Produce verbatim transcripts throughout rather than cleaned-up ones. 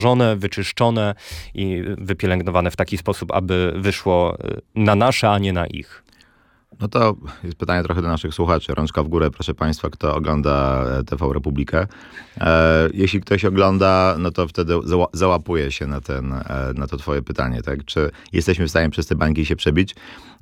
wyczyszczone i wypielęgnowane w taki sposób, aby wyszło na nasze, a nie na ich. No to jest pytanie trochę do naszych słuchaczy. Rączka w górę, proszę państwa, kto ogląda T V Republikę. E, jeśli ktoś ogląda, no to wtedy zała- załapuje się na, ten, e, na to twoje pytanie, tak? Czy jesteśmy w stanie przez te bańki się przebić?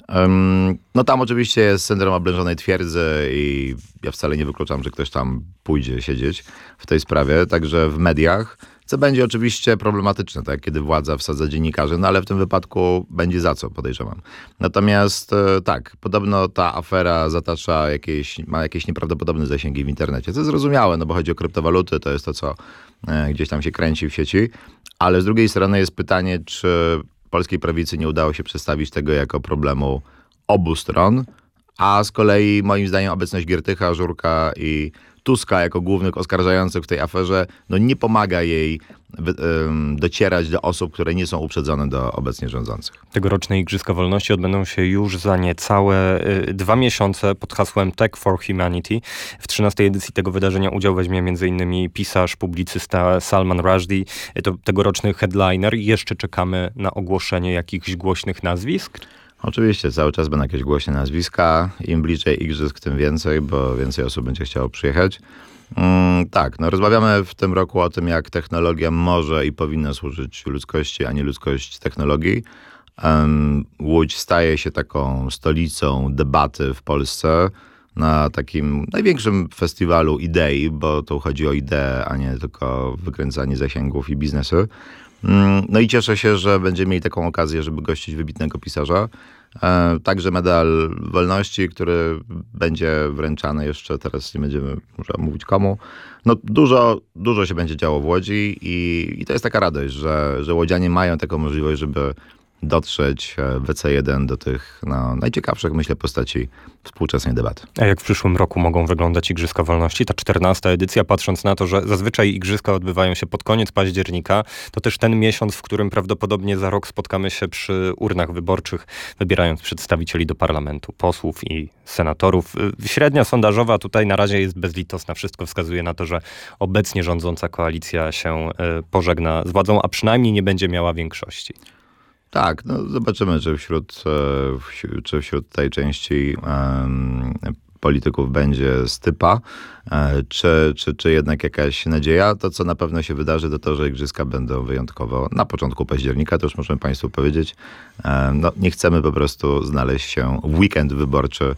Um, no tam oczywiście jest syndrom oblężonej twierdzy i ja wcale nie wykluczam, że ktoś tam pójdzie siedzieć w tej sprawie, także w mediach, co będzie oczywiście problematyczne, tak, kiedy władza wsadza dziennikarzy, no ale w tym wypadku będzie za co, podejrzewam. Natomiast e, tak, podobno ta afera zatacza jakieś, ma jakieś nieprawdopodobne zasięgi w internecie, co jest zrozumiałe, no bo chodzi o kryptowaluty, to jest to, co e, gdzieś tam się kręci w sieci, ale z drugiej strony jest pytanie, czy polskiej prawicy nie udało się przedstawić tego jako problemu obu stron, a z kolei moim zdaniem obecność Giertycha, Żurka i Tuska jako głównych oskarżających w tej aferze, no nie pomaga jej wy, ym, docierać do osób, które nie są uprzedzone do obecnie rządzących. Tegoroczne Igrzyska Wolności odbędą się już za niecałe y, dwa miesiące pod hasłem Tech for Humanity. W trzynastej edycji tego wydarzenia udział weźmie m.in. pisarz, publicysta Salman Rushdie. To tegoroczny headliner. Jeszcze czekamy na ogłoszenie jakichś głośnych nazwisk. Oczywiście, cały czas będą jakieś głośne nazwiska. Im bliżej igrzysk, tym więcej, bo więcej osób będzie chciało przyjechać. Mm, tak, no rozmawiamy w tym roku o tym, jak technologia może i powinna służyć ludzkości, a nie ludzkość technologii. Um, Łódź staje się taką stolicą debaty w Polsce na takim największym festiwalu idei, bo tu chodzi o ideę, a nie tylko wykręcanie zasięgów i biznesy. No i cieszę się, że będziemy mieli taką okazję, żeby gościć wybitnego pisarza. Także medal wolności, który będzie wręczany jeszcze, teraz nie będziemy może mówić komu. No dużo, dużo się będzie działo w Łodzi i, i to jest taka radość, że, że łodzianie mają taką możliwość, żeby dotrzeć w E C jeden do tych no, najciekawszych, myślę, postaci współczesnej debaty. A jak w przyszłym roku mogą wyglądać Igrzyska Wolności? Ta czternasta edycja, patrząc na to, że zazwyczaj igrzyska odbywają się pod koniec października, to też ten miesiąc, w którym prawdopodobnie za rok spotkamy się przy urnach wyborczych, wybierając przedstawicieli do parlamentu, posłów i senatorów. Średnia sondażowa tutaj na razie jest bezlitosna. Wszystko wskazuje na to, że obecnie rządząca koalicja się pożegna z władzą, a przynajmniej nie będzie miała większości. Tak, no zobaczymy, czy wśród, czy wśród tej części um, polityków będzie stypa, czy, czy, czy jednak jakaś nadzieja. To, co na pewno się wydarzy, to to, że igrzyska będą wyjątkowo na początku października, to już możemy państwu powiedzieć. No, nie chcemy po prostu znaleźć się w weekend wyborczy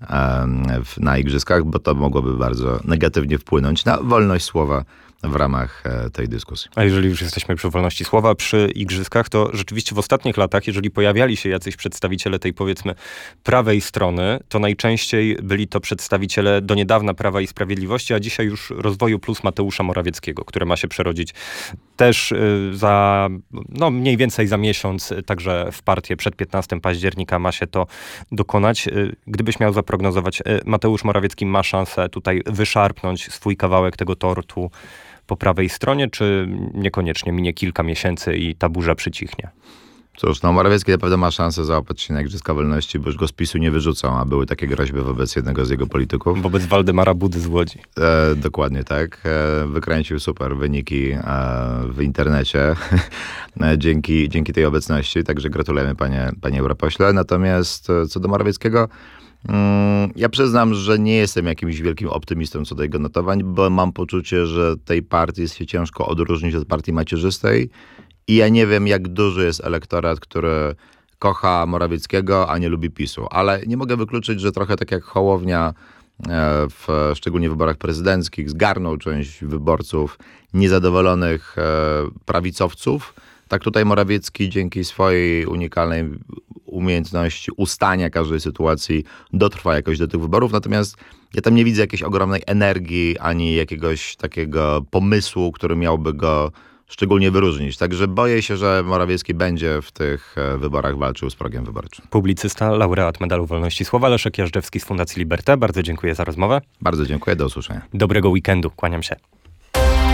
na igrzyskach, bo to mogłoby bardzo negatywnie wpłynąć na wolność słowa w ramach tej dyskusji. A jeżeli już jesteśmy przy wolności słowa, przy igrzyskach, to rzeczywiście w ostatnich latach, jeżeli pojawiali się jacyś przedstawiciele tej, powiedzmy, prawej strony, to najczęściej byli to przedstawiciele do niedawna Prawa i Sprawiedliwości, a dzisiaj już Rozwoju Plus Mateusza Morawieckiego, który ma się przerodzić też za, no mniej więcej za miesiąc, także w partię przed piętnastego października ma się to dokonać. Gdybyś miał zaprognozować, Mateusz Morawiecki ma szansę tutaj wyszarpnąć swój kawałek tego tortu po prawej stronie, czy niekoniecznie minie kilka miesięcy i ta burza przycichnie? Cóż, no Morawiecki na pewno ma szansę załapać się na Igrzyska Wolności, bo już go z PiSu nie wyrzucą, a były takie groźby wobec jednego z jego polityków. Wobec Waldemara Budy z Łodzi. E, dokładnie tak. E, wykręcił super wyniki e, w internecie e, dzięki, dzięki tej obecności, także gratulujemy panie, panie europośle. Natomiast e, co do Morawieckiego, mm, ja przyznam, że nie jestem jakimś wielkim optymistą co do jego notowań, bo mam poczucie, że tej partii jest się ciężko odróżnić od partii macierzystej. I ja nie wiem, jak duży jest elektorat, który kocha Morawieckiego, a nie lubi PiSu. Ale nie mogę wykluczyć, że trochę tak jak Hołownia w szczególnie w wyborach prezydenckich zgarnął część wyborców niezadowolonych prawicowców, tak tutaj Morawiecki dzięki swojej unikalnej umiejętności ustania każdej sytuacji dotrwa jakoś do tych wyborów. Natomiast ja tam nie widzę jakiejś ogromnej energii, ani jakiegoś takiego pomysłu, który miałby go szczególnie wyróżnić. Także boję się, że Morawiecki będzie w tych wyborach walczył z progiem wyborczym. Publicysta, laureat Medalu Wolności Słowa Leszek Jażdżewski z Fundacji Liberté. Bardzo dziękuję za rozmowę. Bardzo dziękuję, do usłyszenia. Dobrego weekendu, kłaniam się.